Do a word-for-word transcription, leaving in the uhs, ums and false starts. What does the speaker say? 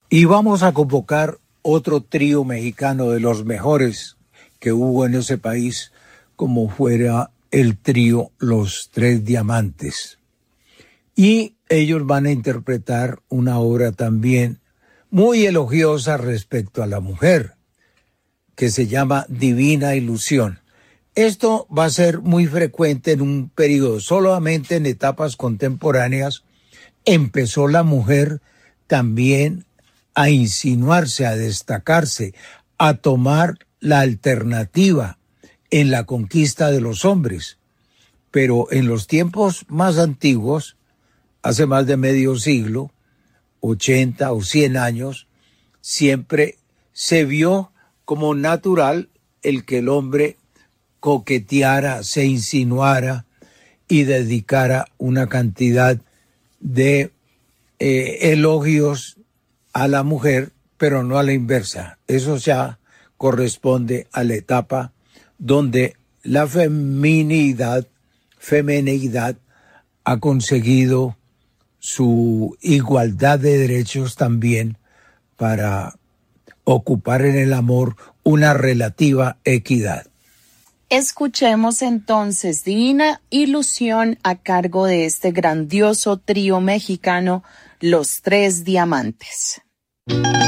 Y vamos a convocar otro trío mexicano de los mejores que hubo en ese país, como fuera el trío Los Tres Diamantes. Y ellos van a interpretar una obra también muy elogiosa respecto a la mujer, que se llama Divina Ilusión. Esto va a ser muy frecuente en un periodo, solamente en etapas contemporáneas empezó la mujer también a insinuarse, a destacarse, a tomar la alternativa en la conquista de los hombres. Pero en los tiempos más antiguos, hace más de medio siglo, ochenta o cien años, siempre se vio como natural el que el hombre coqueteara, se insinuara y dedicara una cantidad de eh, elogios a la mujer, pero no a la inversa. Eso ya corresponde a la etapa donde la feminidad, femenidad ha conseguido su igualdad de derechos también para ocupar en el amor una relativa equidad. Escuchemos entonces Divina Ilusión a cargo de este grandioso trío mexicano, Los Tres Diamantes.